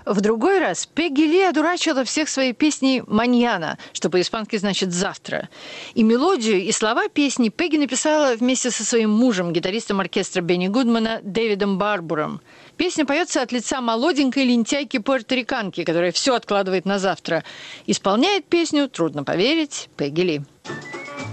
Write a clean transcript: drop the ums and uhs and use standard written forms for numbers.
В другой раз Пегги Ли одурачила всех своей песней «Маньяна», что по-испански значит «завтра». И мелодию, и слова песни Пегги написала вместе со своим мужем, гитаристом оркестра Бенни Гудмана Дэвидом Барбуром. Песня поется от лица молоденькой лентяйки-пуэрториканки, которая все откладывает на завтра. Исполняет песню, трудно поверить, Пегги Ли.